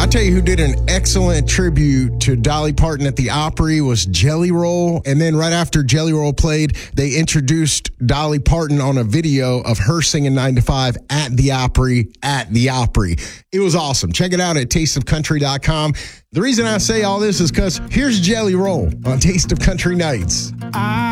I'll tell you who did an excellent tribute to Dolly Parton at the Opry was Jelly Roll. And then right after Jelly Roll played, they introduced Dolly Parton on a video of her singing 9 to 5 at the Opry. It was awesome. Check it out at tasteofcountry.com. The reason I say all this is because here's Jelly Roll on Taste of Country Nights.